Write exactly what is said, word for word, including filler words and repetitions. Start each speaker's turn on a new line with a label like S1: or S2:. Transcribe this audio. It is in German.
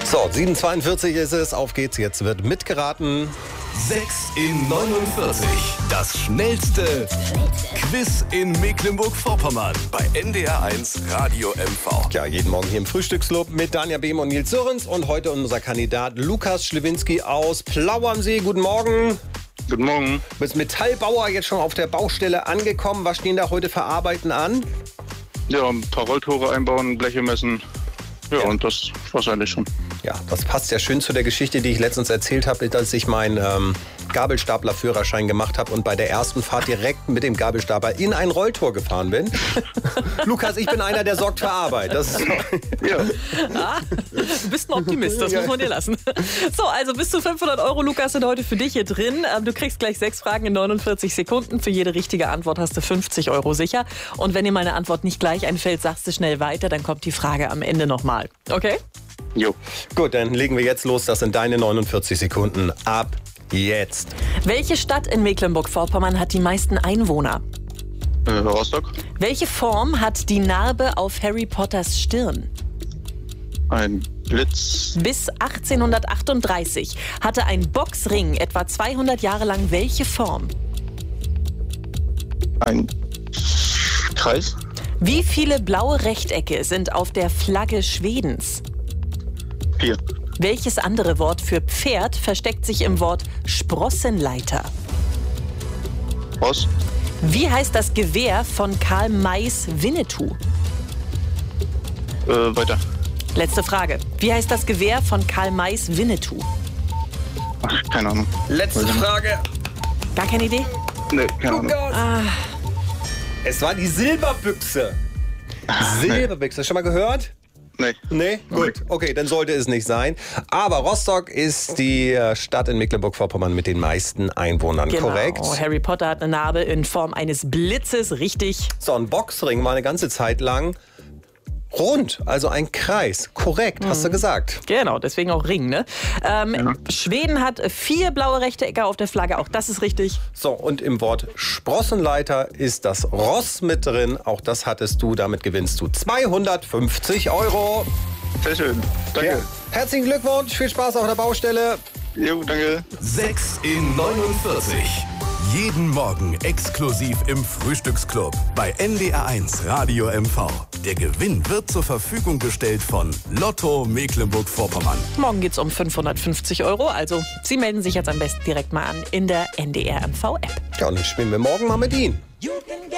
S1: So, sieben Uhr zweiundvierzig ist es. Auf geht's. Jetzt wird mitgeraten.
S2: sechs in neunundvierzig. Das schnellste Quiz in Mecklenburg-Vorpommern. Bei N D R eins Radio M V.
S1: Ja, jeden Morgen hier im Frühstücksclub mit Danja Behm und Nils Sörens. Und heute unser Kandidat Lukas Schlewinski aus Plau am See. Guten Morgen.
S3: Guten Morgen.
S1: Du bist Metallbauer, jetzt schon auf der Baustelle angekommen. Was stehen da heute für Arbeiten an?
S3: Ja, ein paar Rolltore einbauen, Bleche messen. Ja, ja, und das war's eigentlich schon.
S1: Ja, das passt ja schön zu der Geschichte, die ich letztens erzählt habe, als ich meinen ähm, Gabelstapler-Führerschein gemacht habe und bei der ersten Fahrt direkt mit dem Gabelstapler in ein Rolltor gefahren bin. Lukas, ich bin einer, der sorgt für Arbeit. Das ist
S3: Ja.
S4: Ah, du bist ein Optimist, das muss man dir lassen. So, also bis zu fünfhundert Euro, Lukas, sind heute für dich hier drin. Du kriegst gleich sechs Fragen in neunundvierzig Sekunden. Für jede richtige Antwort hast du fünfzig Euro sicher. Und wenn dir meine Antwort nicht gleich einfällt, sagst du schnell weiter, dann kommt die Frage am Ende nochmal. Okay?
S3: Jo.
S1: gut, dann legen wir jetzt los. Das sind deine neunundvierzig Sekunden. Ab jetzt.
S4: Welche Stadt in Mecklenburg-Vorpommern hat die meisten Einwohner?
S3: Äh, Rostock.
S4: Welche Form hat die Narbe auf Harry Potters Stirn?
S3: Ein Blitz.
S4: Bis achtzehnhundertachtunddreißig hatte ein Boxring etwa zweihundert Jahre lang welche Form?
S3: Ein Kreis.
S4: Wie viele blaue Rechtecke sind auf der Flagge Schwedens?
S3: Vier.
S4: Welches andere Wort für Pferd versteckt sich im Wort Sprossenleiter?
S3: Ross.
S4: Wie heißt das Gewehr von Karl Mays Winnetou?
S3: Äh, weiter.
S4: Letzte Frage. Wie heißt das Gewehr von Karl Mays Winnetou?
S3: Ach, keine Ahnung.
S1: Letzte Frage.
S4: Gar keine Idee?
S3: Nee, keine Ahnung.
S1: Lukas.
S4: Ah,
S1: Es war die Silberbüchse. Silberbüchse. Schon mal gehört?
S3: Nee.
S1: Nee? Gut. Okay, dann sollte es nicht sein. Aber Rostock ist die äh, Stadt in Mecklenburg-Vorpommern mit den meisten Einwohnern.
S4: genau.
S1: Korrekt?
S4: Harry Potter hat eine Narbe in Form eines Blitzes. Richtig.
S1: So, ein Boxring war eine ganze Zeit lang rund, also ein Kreis. Korrekt, hast du gesagt.
S4: Genau, deswegen auch Ring, ne? Ähm,
S3: Ja.
S4: Schweden hat vier blaue Rechtecke auf der Flagge. Auch das ist richtig.
S1: So, und im Wort Sprossenleiter ist das Ross mit drin. Auch das hattest du. Damit gewinnst du zweihundertfünfzig Euro.
S3: Sehr schön. Danke.
S1: Ja. Herzlichen Glückwunsch, viel Spaß auf der Baustelle.
S3: Jo, danke.
S2: sechs in neunundvierzig. Jeden Morgen exklusiv im Frühstücksclub bei N D R eins Radio M V. Der Gewinn wird zur Verfügung gestellt von Lotto Mecklenburg-Vorpommern.
S4: Morgen geht's um fünfhundertfünfzig Euro. Also, Sie melden sich jetzt am besten direkt mal an in der N D R M V-App.
S1: Ja, und dann spielen wir morgen mal mit Ihnen.